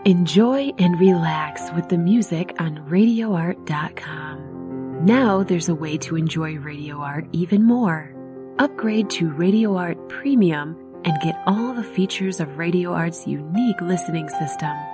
Enjoy and relax with the music on RadioArt.com. Now there's a way to enjoy Radio Art even more. Upgrade to Radio Art Premium and get all the features of Radio Art's unique listening system.